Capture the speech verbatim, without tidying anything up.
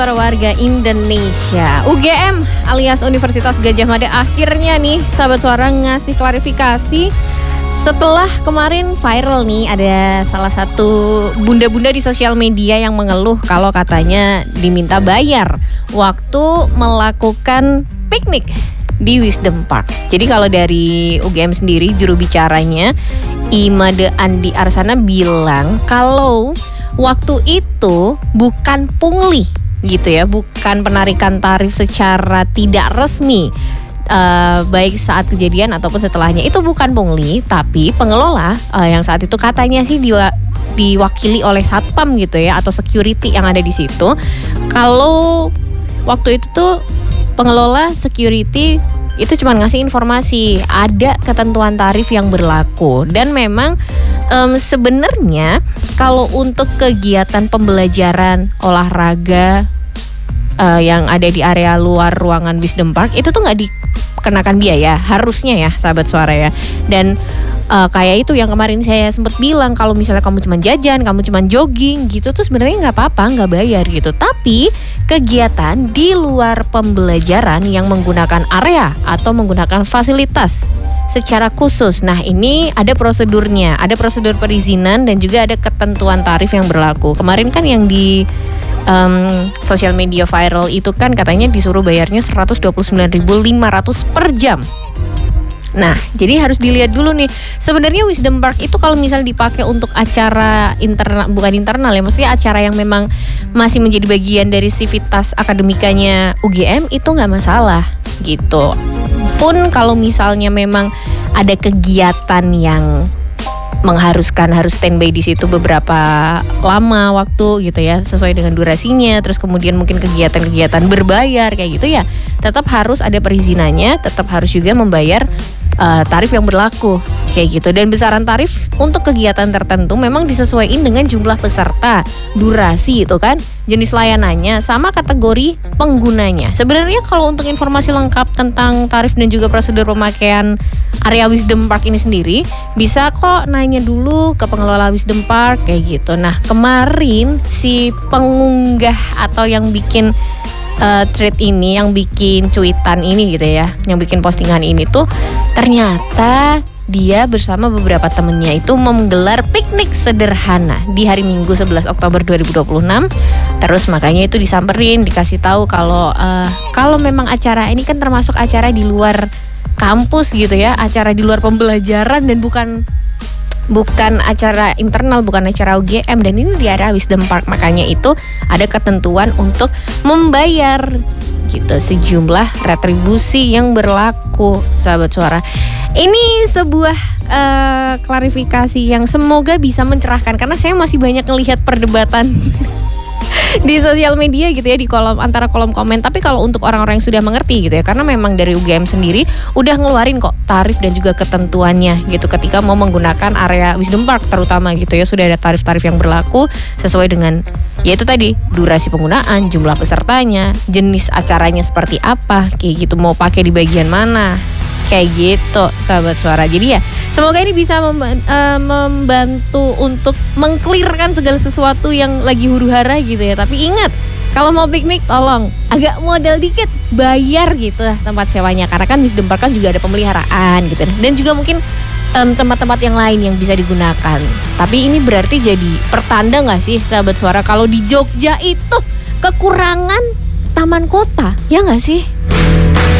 Para warga Indonesia, U G M alias Universitas Gadjah Mada akhirnya nih sahabat suara ngasih klarifikasi setelah kemarin viral nih ada salah satu bunda-bunda di sosial media yang mengeluh kalau katanya diminta bayar waktu melakukan piknik di Wisdom Park. Jadi kalau dari U G M sendiri juru bicaranya Imade Andi Arsana bilang kalau waktu itu bukan pungli gitu ya, bukan penarikan tarif secara tidak resmi uh, baik saat kejadian ataupun setelahnya, itu bukan pungli, tapi pengelola uh, yang saat itu katanya sih diwa, diwakili oleh satpam gitu ya atau security yang ada di situ. Kalau waktu itu tuh pengelola security itu cuma ngasih informasi ada ketentuan tarif yang berlaku dan memang um, sebenarnya kalau untuk kegiatan pembelajaran olahraga uh, yang ada di area luar ruangan Wisdom Park itu tuh nggak dikenakan biaya harusnya ya sahabat suara ya. Dan uh, kayak itu yang kemarin saya sempat bilang kalau misalnya kamu cuma jajan, kamu cuma jogging gitu tuh sebenarnya nggak apa-apa, nggak bayar gitu. Tapi kegiatan di luar pembelajaran yang menggunakan area atau menggunakan fasilitas secara khusus. Nah ini ada prosedurnya, ada prosedur perizinan dan juga ada ketentuan tarif yang berlaku. Kemarin kan yang di um, sosial media viral itu kan katanya disuruh bayarnya seratus dua puluh sembilan ribu lima ratus per jam. Nah, jadi harus dilihat dulu nih. Sebenarnya Wisdom Park itu kalau misalnya dipakai untuk acara internal, bukan internal ya, maksudnya acara yang memang masih menjadi bagian dari sivitas akademikanya U G M itu nggak masalah gitu. Pun kalau misalnya memang ada kegiatan yang mengharuskan harus standby di situ beberapa lama waktu gitu ya, sesuai dengan durasinya, terus kemudian mungkin kegiatan-kegiatan berbayar kayak gitu ya, tetap harus ada perizinannya, tetap harus juga membayar uh, tarif yang berlaku kayak gitu. Dan besaran tarif untuk kegiatan tertentu memang disesuaikan dengan jumlah peserta, durasi itu kan, jenis layanannya, sama kategori penggunanya. Sebenarnya kalau untuk informasi lengkap tentang tarif dan juga prosedur pemakaian area Wisdom Park ini sendiri, bisa kok nanya dulu ke pengelola Wisdom Park kayak gitu. Nah kemarin si pengunggah atau yang bikin uh, thread ini, yang bikin cuitan ini gitu ya, yang bikin postingan ini tuh ternyata dia bersama beberapa temennya itu menggelar piknik sederhana di hari Minggu sebelas Oktober dua ribu dua puluh enam. Terus makanya itu disamperin, dikasih tahu kalau uh, kalau memang acara ini kan termasuk acara di luar kampus gitu ya, acara di luar pembelajaran dan bukan bukan acara internal, bukan acara U G M, dan ini di area Wisdom Park. Makanya itu ada ketentuan untuk membayar gitu sejumlah retribusi yang berlaku sahabat suara. Ini sebuah uh, klarifikasi yang semoga bisa mencerahkan, karena saya masih banyak melihat perdebatan di sosial media gitu ya, di kolom antara kolom komen. Tapi kalau untuk orang-orang yang sudah mengerti gitu ya, karena memang dari U G M sendiri udah ngeluarin kok tarif dan juga ketentuannya gitu ketika mau menggunakan area Wisdom Park terutama gitu ya, sudah ada tarif-tarif yang berlaku sesuai dengan yaitu tadi durasi penggunaan, jumlah pesertanya, jenis acaranya seperti apa kayak gitu, mau pakai di bagian mana kayak gitu sahabat suara. Jadi ya semoga ini bisa mem- uh, membantu untuk mengklirkan segala sesuatu yang lagi huru-hara gitu ya. Tapi ingat, kalau mau piknik tolong agak modal dikit, bayar gitu lah tempat sewanya, karena kan Wisdom Park kan juga ada pemeliharaan gitu, dan juga mungkin um, tempat-tempat yang lain yang bisa digunakan. Tapi ini berarti jadi pertanda nggak sih sahabat suara kalau di Jogja itu kekurangan taman kota, ya nggak sih?